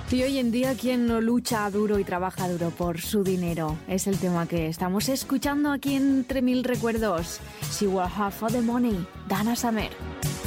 Y hoy en día, ¿quién no lucha duro y trabaja duro por su dinero? Es el tema que estamos escuchando aquí en Entre Mil Recuerdos. She will have for the money, Dana Summer.